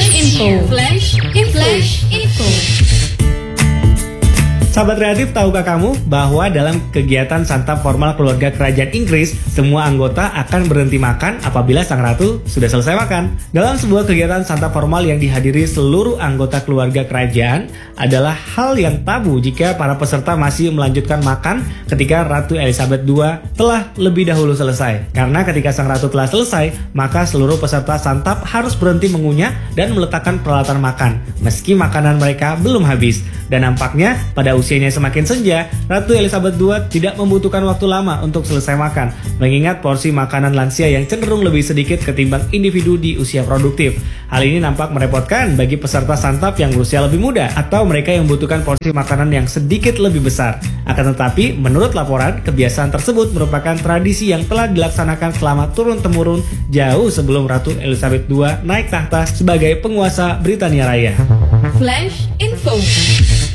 Flash Info. Sahabat kreatif, tahukah kamu bahwa dalam kegiatan santap formal keluarga kerajaan Inggris, semua anggota akan berhenti makan apabila sang ratu sudah selesai makan? Dalam sebuah kegiatan santap formal yang dihadiri seluruh anggota keluarga kerajaan, adalah hal yang tabu jika para peserta masih melanjutkan makan ketika Ratu Elizabeth II telah lebih dahulu selesai. Karena ketika sang ratu telah selesai, maka seluruh peserta santap harus berhenti mengunyah dan meletakkan peralatan makan, meski makanan mereka belum habis. Dan nampaknya pada usianya semakin senja, Ratu Elizabeth II tidak membutuhkan waktu lama untuk selesai makan, mengingat porsi makanan lansia yang cenderung lebih sedikit ketimbang individu di usia produktif. Hal ini nampak merepotkan bagi peserta santap yang berusia lebih muda atau mereka yang membutuhkan porsi makanan yang sedikit lebih besar. Akan tetapi, menurut laporan, kebiasaan tersebut merupakan tradisi yang telah dilaksanakan selama turun-temurun jauh sebelum Ratu Elizabeth II naik tahta sebagai penguasa Britania Raya. Flash Info.